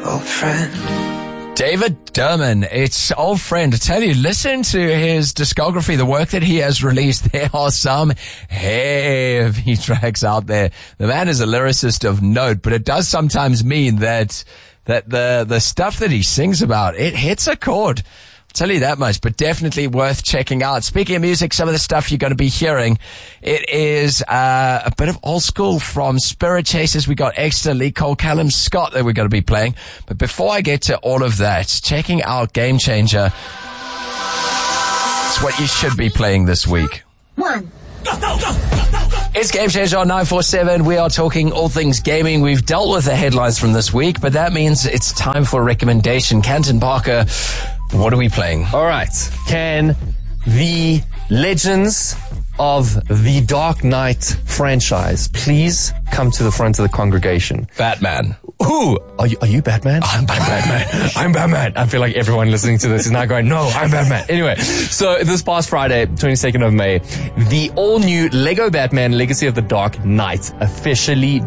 old friend. David Derman, it's old friend. I tell you, listen to his discography, the work that he has released. There are some heavy tracks out there. The man is a lyricist of note, but it does sometimes mean that the stuff that he sings about, it hits a chord. Tell you that much, but definitely worth checking out. Speaking of music, some of the stuff you're going to be hearing, it is a bit of old school from Spirit Chasers. We got Exeter, Lee Cole, Callum Scott that we're going to be playing. But before I get to all of that, checking out Game Changer. It's what you should be playing this week. It's Game Changer on 947. We are talking all things gaming. We've dealt with the headlines from this week, but that means it's time for a recommendation. Canton Parker, what are we playing? All right. Can the legends of the Dark Knight franchise please come to the front of the congregation? Batman. Ooh, are you Batman? I'm Batman. I'm Batman. I feel like everyone listening to this is now going, no, I'm Batman. Anyway, so this past Friday, 22nd of May, the all-new Lego Batman Legacy of the Dark Knight officially